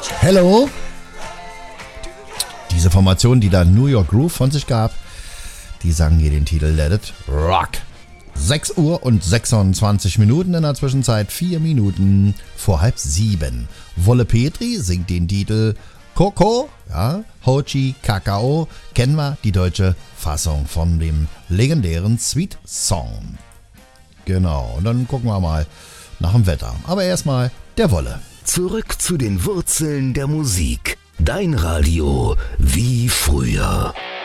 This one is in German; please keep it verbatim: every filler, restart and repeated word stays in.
Hello. Diese Formation, die da New York Groove von sich gab, die sangen hier den Titel Let It Rock. sechs Uhr und sechsundzwanzig Minuten, in der Zwischenzeit vier Minuten vor halb sieben. Wolle Petri singt den Titel Coco, ja, Hochi Kakao, kennen wir die deutsche Fassung von dem legendären Sweet Song. Genau, und dann gucken wir mal nach dem Wetter. Aber erstmal der Wolle. Zurück zu den Wurzeln der Musik. Dein Radio wie früher.